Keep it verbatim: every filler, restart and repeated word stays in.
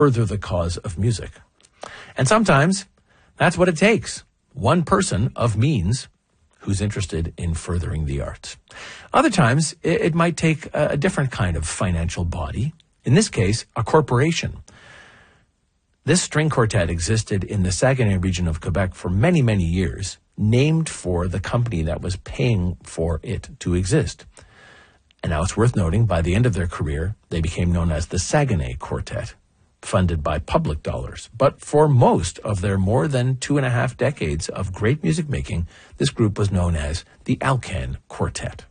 further the cause of music. And sometimes that's what it takes. One person of means who's interested in furthering the arts. Other times, it, it might take a, a different kind of financial body. In this case, a corporation. This string quartet existed in the Saguenay region of Quebec for many, many years, named for the company that was paying for it to exist. And now it's worth noting, by the end of their career, they became known as the Saguenay Quartet, funded by public dollars. But for most of their more than two and a half decades of great music making, this group was known as the Alcan Quartet.